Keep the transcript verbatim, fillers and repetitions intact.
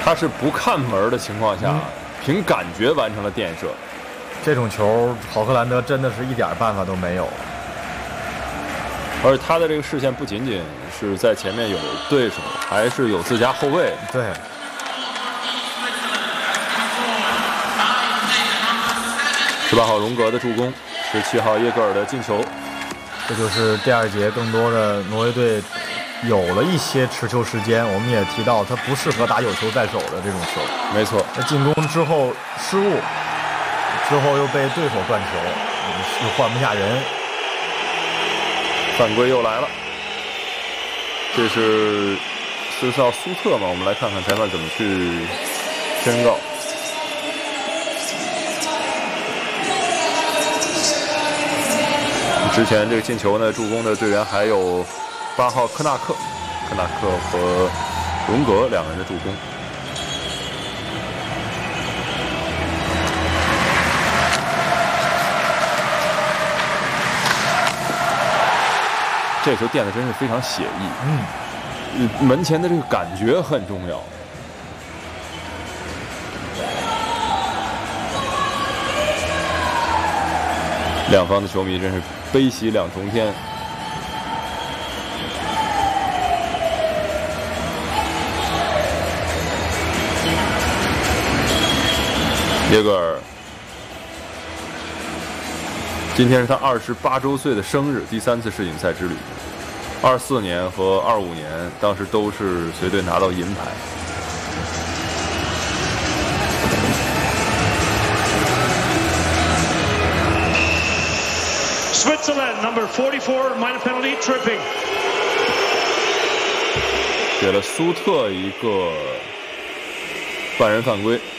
他是不看门的情况下，嗯、凭感觉完成了垫射。 这种球，郝克兰德真的是一点办法都没有。 而他的这个视线不仅仅是在前面有对手，还是有自家后卫。 对。 十八号荣格的助攻，十七号耶格尔的进球。 这就是第二节更多的挪威队有了一些持球时间。我们也提到，他不适合打有球在手的这种球。 没错。 在进攻之后失误，之后又被对手断球，又换不下人。 犯规又来了，这是十四号苏特嘛？我们来看看裁判怎么去宣告。之前这个进球呢，助攻的队员还有八号科纳克，科纳克和荣格两个人的助攻。这球垫的真是非常写意，嗯，门前的这个感觉很重要。两方的球迷真是悲喜两重天。耶格尔今天是他二十八周岁的生日，第三次世锦赛之旅。二四年和二五年当时都是随队拿到银牌。 Switzerland number forty-four minor penalty tripping， 给了苏特一个半人犯规。